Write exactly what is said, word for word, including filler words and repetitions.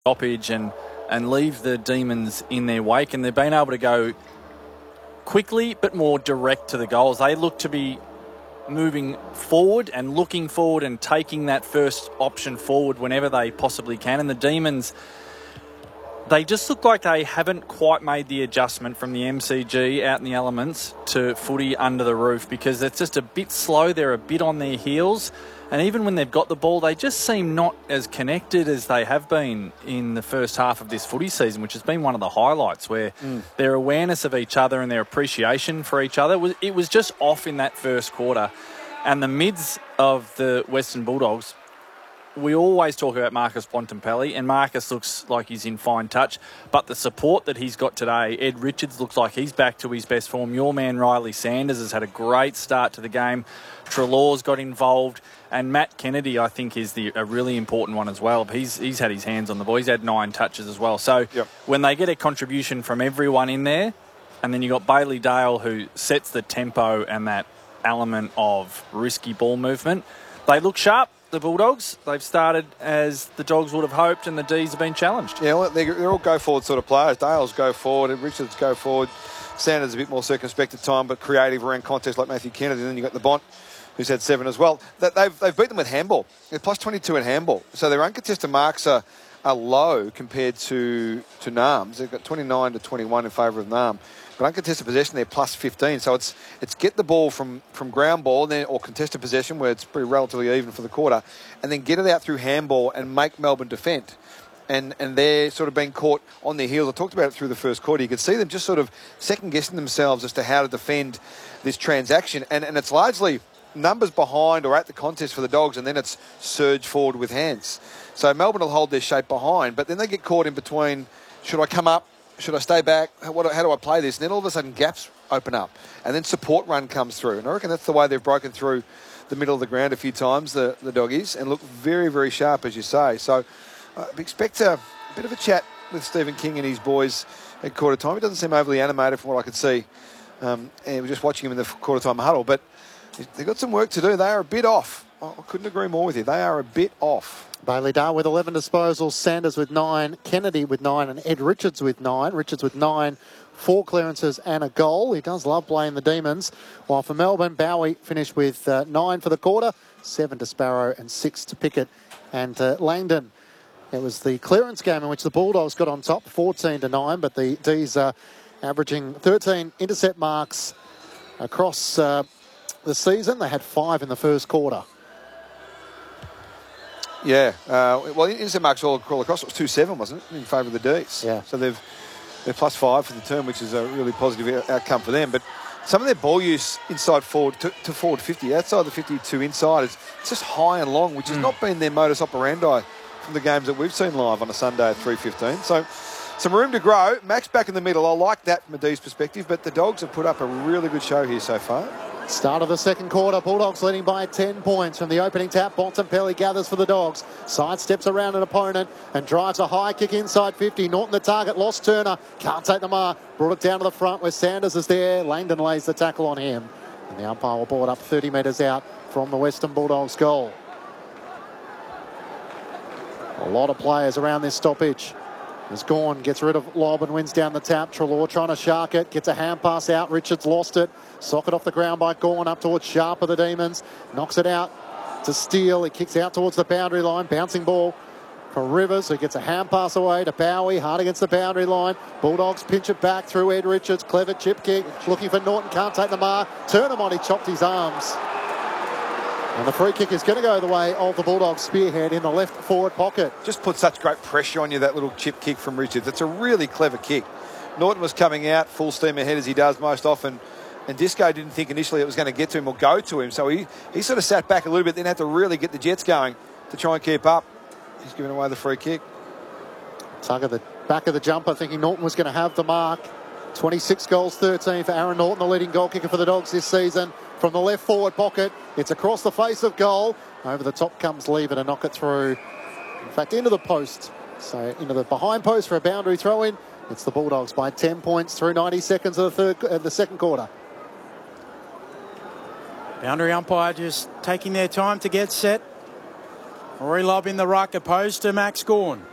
stoppage and, and leave the Demons in their wake, and they've been able to go quickly but more direct to the goals. They look to be moving forward and looking forward and taking that first option forward whenever they possibly can. And the Demons, they just look like they haven't quite made the adjustment from the M C G out in the elements to footy under the roof, because it's just a bit slow. They're a bit on their heels. And even when they've got the ball, they just seem not as connected as they have been in the first half of this footy season, which has been one of the highlights, where mm. their awareness of each other and their appreciation for each other, was, it was just off in that first quarter. And the mids of the Western Bulldogs, we always talk about Marcus Bontempelli, and Marcus looks like he's in fine touch. But the support that he's got today, Ed Richards looks like he's back to his best form. Your man Riley Sanders has had a great start to the game. Treloar's got involved. And Matt Kennedy, I think, is the a really important one as well. He's he's had his hands on the ball. He's had nine touches as well. So yep. when they get a contribution from everyone in there, and then you've got Bailey Dale, who sets the tempo and that element of risky ball movement, they look sharp. The Bulldogs, they've started as the Dogs would have hoped, and the D's have been challenged. Yeah, well, they're, they're all go-forward sort of players. Dale's go forward, and Richards go forward. Sanders a bit more circumspect at time, but creative around contests like Matthew Kennedy. And then you've got the Bont, who's had seven as well. That they've they've beaten them with handball. They're plus twenty-two in handball. So their uncontested marks are, are low compared to to Narms. They've got twenty-nine to twenty-one in favour of Narm. But uncontested possession, they're plus fifteen. So it's it's get the ball from, from ground ball then, or contested possession, where it's pretty relatively even for the quarter, and then get it out through handball and make Melbourne defend. And and they're sort of being caught on their heels. I talked about it through the first quarter. You could see them just sort of second-guessing themselves as to how to defend this transaction. And, and it's largely numbers behind or at the contest for the Dogs, and then it's surge forward with hands. So Melbourne will hold their shape behind, but then they get caught in between, should I come up? Should I stay back? How, what, how do I play this? And then all of a sudden gaps open up, and then support run comes through. And I reckon that's the way they've broken through the middle of the ground a few times, the, the Doggies, and look very, very sharp, as you say. So uh, expect a, a bit of a chat with Stephen King and his boys at quarter time. He doesn't seem overly animated from what I could see. Um, and we're just watching him in the quarter time huddle, but they've got some work to do. They are a bit off. I couldn't agree more with you. They are a bit off. Bailey Dale with eleven disposals, Sanders with nine, Kennedy with nine, and Ed Richards with nine. Richards with nine, four clearances and a goal. He does love playing the Demons. While for Melbourne, Bowie finished with uh, nine for the quarter, seven to Sparrow and six to Pickett and uh, Langdon. It was the clearance game in which the Bulldogs got on top, fourteen to nine, but the D's uh, averaging thirteen intercept marks across uh, the season. They had five in the first quarter. Yeah, uh, well, intercept marks all, all across. It was two seven, wasn't it, in favour of the D's? Yeah. So they've they're plus five for the term, which is a really positive outcome for them. But some of their ball use inside forward to, to forward fifty, outside the fifty-two inside, is it's just high and long, which has mm. not been their modus operandi from the games that we've seen live on a Sunday at three fifteen. So some room to grow. Max back in the middle. I like that from a D's perspective, but the Dogs have put up a really good show here so far. Start of the second quarter, Bulldogs leading by ten points from the opening tap. Bontempelli gathers for the Dogs, sidesteps around an opponent and drives a high kick inside fifty. Norton the target, lost Turner, can't take the mark, brought it down to the front where Sanders is there. Langdon lays the tackle on him, and the umpire will ball it up thirty metres out from the Western Bulldogs goal. A lot of players around this stoppage. As Gawn gets rid of lob and wins down the tap. Treloar trying to shark it. Gets a hand pass out. Richards lost it. Socket off the ground by Gawn up towards Sharp of the Demons. Knocks it out to Steele. He kicks out towards the boundary line. Bouncing ball from Rivers, who gets a hand pass away to Bowie. Hard against the boundary line. Bulldogs pinch it back through Ed Richards. Clever chip kick. Looking for Norton. Can't take the mark. Turn him on. He chopped his arms. And the free kick is going to go the way of the Bulldogs spearhead in the left forward pocket. Just put such great pressure on you, that little chip kick from Richards. It's a really clever kick. Norton was coming out full steam ahead, as he does most often, and Disco didn't think initially it was going to get to him or go to him, so he, he sort of sat back a little bit, then had to really get the Jets going to try and keep up. He's giving away the free kick. Tug of the back of the jumper, thinking Norton was going to have the mark. twenty-six goals, thirteen for Aaron Norton, the leading goal kicker for the Dogs this season. From the left forward pocket, it's across the face of goal. Over the top comes Lever to knock it through. In fact, into the post. So into the behind post for a boundary throw in. It's the Bulldogs by ten points through ninety seconds of the third, uh, the second quarter. Boundary umpire just taking their time to get set. Relob in the ruck opposed to Max Gawn.